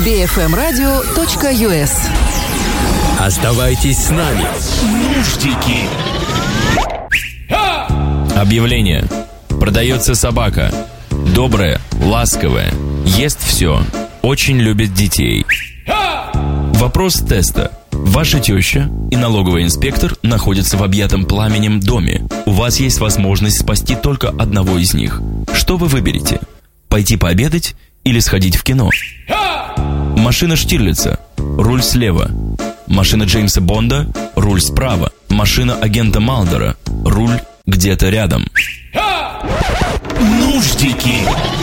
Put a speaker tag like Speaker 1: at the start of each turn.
Speaker 1: bfmradio.us.
Speaker 2: Оставайтесь с нами.
Speaker 3: Нуждики.
Speaker 4: Объявление. Продается собака. Добрая, ласковая, ест все, очень любит детей. Вопрос теста. Ваша теща и налоговый инспектор находятся в объятом пламенем доме. У вас есть возможность спасти только одного из них. Что вы выберете? Пойти пообедать или сходить в кино? Машина Штирлица. Руль слева. Машина Джеймса Бонда. Руль справа. Машина агента Малдера. Руль где-то рядом.
Speaker 3: Нуждики.